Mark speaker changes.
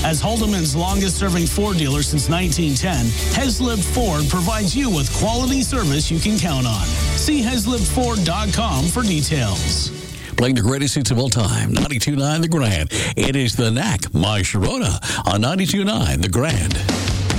Speaker 1: As Haldeman's longest-serving Ford dealer since 1910, Heslip Ford provides you with quality service you can count on. See HeslipFord.com for details.
Speaker 2: Playing the greatest hits of all time, 92.9 The Grand. It is the Knack, My Sharona, on 92.9 The Grand.